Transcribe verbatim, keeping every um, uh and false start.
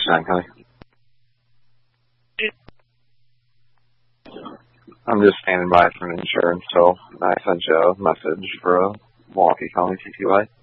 nine, Connie. I'm just standing by for an insurance tow. I sent you a message for a Milwaukee County T T Y.